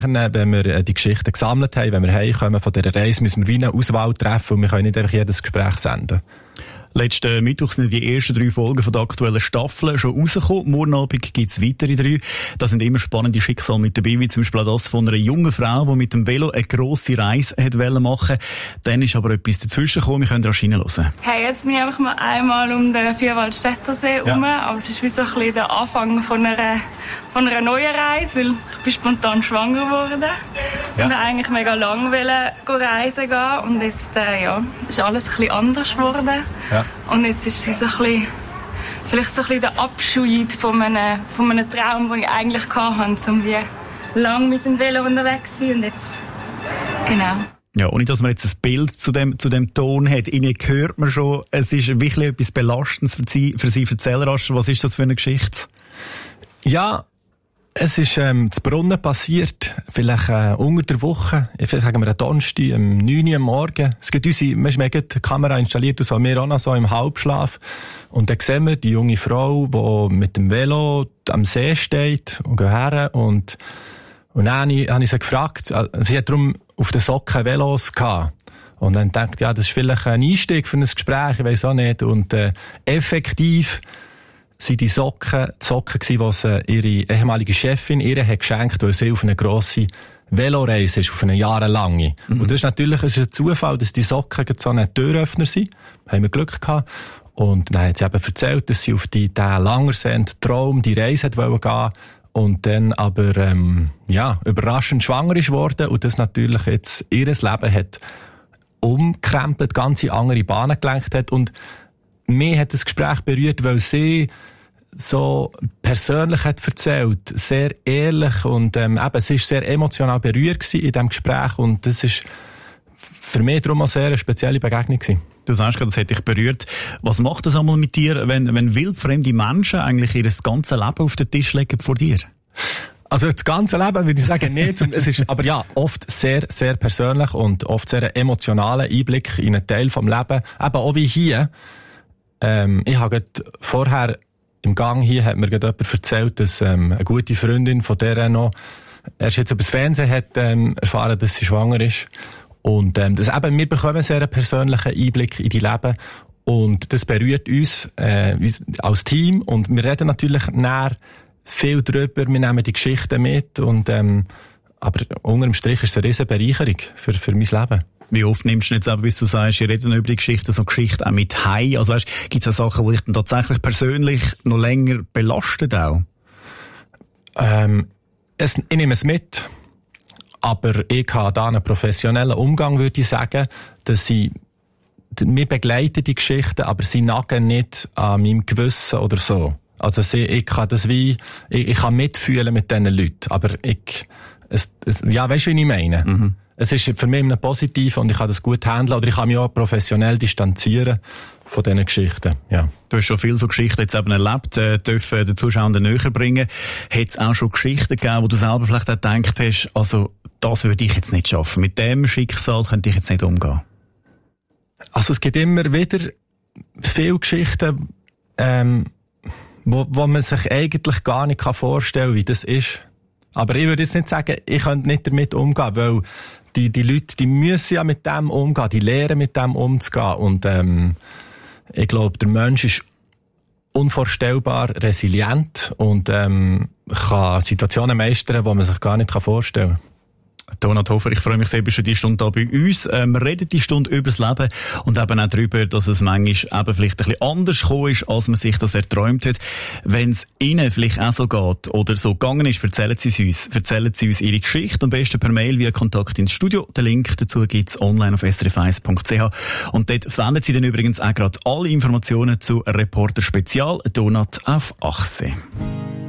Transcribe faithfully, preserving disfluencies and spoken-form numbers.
Wenn wir die Geschichten gesammelt haben, wenn wir heimkommen von dieser Reise, müssen wir wie eine Auswahl treffen und wir können nicht einfach jedes Gespräch senden. Letzten Mittwoch sind die ersten drei Folgen von der aktuellen Staffel schon rausgekommen. Morgen Abend gibt es weitere drei. Da sind immer spannende Schicksale mit dabei, wie zum Beispiel auch das von einer jungen Frau, die mit dem Velo eine grosse Reise hat wollen machen. Dann ist aber etwas dazwischen gekommen. Wir können rasch hineinhören. Hey, jetzt bin ich einfach mal einmal um den Vierwaldstättersee herum. Ja. Aber es ist wie so ein bisschen der Anfang von einer, von einer neuen Reise, weil ich bin spontan schwanger geworden. Ja. Und eigentlich mega lang wollte reisen gehen. Und jetzt äh, ja, ist alles ein bisschen anders geworden. Ja. Und jetzt ist es so ein bisschen, vielleicht so ein bisschen der Abschied von einem, von einem Traum, den ich eigentlich hatte, um wie lang mit dem Velo unterwegs zu sein. Und jetzt, genau. Ja, ohne dass man jetzt ein Bild zu dem, zu dem Ton hat, Ihnen hört man schon, es ist wirklich etwas Belastendes für Sie, für Sie. Erzähl rasch, was ist das für eine Geschichte? Ja, es ist ähm, zu Brunnen passiert, vielleicht äh, unter der Woche, sagen wir am Donnerstag, um neun Uhr am Morgen. Es gibt unsere, wir haben die Kamera installiert, das haben wir auch noch so im Halbschlaf. Und dann sehen wir die junge Frau, die mit dem Velo am See steht und geht her. Und, und dann habe ich, habe ich sie gefragt, sie hat darum auf den Socken Velos gehabt. Und dann dachte ich, ja, das ist vielleicht ein Einstieg für ein Gespräch, ich weiss auch nicht. Und äh, effektiv sind die Socken, die Socken gewesen, die sie ihre ehemalige Chefin ihr hat geschenkt, weil sie auf eine grosse Veloreise ist, auf eine jahrelange. Mhm. Und das ist natürlich es ist ein Zufall, dass die Socken so ein Türöffner sind. Da haben wir Glück gehabt. Und dann hat sie eben erzählt, dass sie auf die, den langersehenden Traum, die Reise hat wollen gehen und dann aber, ähm, ja, überraschend schwanger ist worden und das natürlich jetzt ihr Leben hat umkrempelt, ganz in andere Bahnen gelenkt hat. Und mich hat das Gespräch berührt, weil sie so persönlich hat erzählt, sehr ehrlich und ähm, eben, sie ist sehr emotional berührt gewesen in diesem Gespräch und das ist für mich darum auch sehr eine spezielle Begegnung gewesen. Du sagst gerade, das hat dich berührt. Was macht das einmal mit dir, wenn, wenn wildfremde Menschen eigentlich ihr ganzes Leben auf den Tisch legen vor dir? Also das ganze Leben würde ich sagen nicht. Es ist aber ja oft sehr, sehr persönlich und oft sehr ein emotionaler Einblick in einen Teil vom Leben. Eben auch wie hier. Ähm, ich habe vorher im Gang hier hat mir gerade jemand erzählt, dass ähm, eine gute Freundin von der noch erst jetzt über das Fernsehen hat ähm, erfahren, dass sie schwanger ist. Und ähm, das eben, wir bekommen sehr einen persönlichen Einblick in die Leben und das berührt uns, äh, uns als Team und wir reden natürlich näher viel drüber, wir nehmen die Geschichten mit und ähm, aber unterm Strich ist es eine riesen Bereicherung für, für mein Leben. Wie oft nimmst du jetzt aber, wie du sagst, ihr redet über die Geschichten, so Geschichten auch mit heim? Also weißt, gibt es auch Sachen, die dich dann tatsächlich persönlich noch länger belastet auch? Ähm, es, ich nehme es mit, aber ich habe da einen professionellen Umgang, würde ich sagen, dass sie, wir begleiten die Geschichten, aber sie nagen nicht an meinem Gewissen oder so. Also sie, ich kann das wie, ich, ich kann mitfühlen mit diesen Leuten, aber ich, es, es, ja, weißt du, wie ich meine? Mhm. Es ist für mich ein Positiv und ich kann das gut handeln oder ich kann mich auch professionell distanzieren von diesen Geschichten, ja. Du hast schon viele so Geschichten jetzt eben erlebt, äh, dürfen den Zuschauern näher bringen. Hat es auch schon Geschichten gegeben, wo du selber vielleicht auch gedacht hast, also das würde ich jetzt nicht schaffen, mit dem Schicksal könnte ich jetzt nicht umgehen? Also es gibt immer wieder viele Geschichten, ähm, wo, wo man sich eigentlich gar nicht vorstellen kann, wie das ist. Aber ich würde jetzt nicht sagen, ich könnte nicht damit umgehen, weil die, die Leute, die müssen ja mit dem umgehen, die lernen mit dem umzugehen. Und ähm, ich glaube, der Mensch ist unvorstellbar resilient und ähm, kann Situationen meistern, die man sich gar nicht vorstellen kann. Donat Hofer, ich freue mich sehr, bist du die Stunde da bei uns. Ähm, wir reden die Stunde über das Leben und eben auch darüber, dass es manchmal eben vielleicht ein bisschen anders gekommen ist, als man sich das erträumt hat. Wenn es Ihnen vielleicht auch so geht oder so gegangen ist, erzählen Sie es uns. Erzählen Sie uns Ihre Geschichte, am besten per Mail via Kontakt ins Studio. Den Link dazu gibt's online auf s r f eins punkt c h und dort finden Sie dann übrigens auch gerade alle Informationen zu Reporter Spezial Donat auf Achse.